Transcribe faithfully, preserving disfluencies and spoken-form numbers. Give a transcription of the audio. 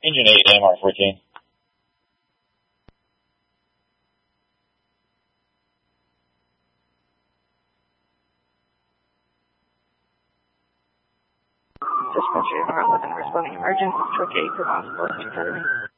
Engine eight, A M R fourteen. Dispatch A M R eleven, responding emergency, truck eight, responsible, in front of me.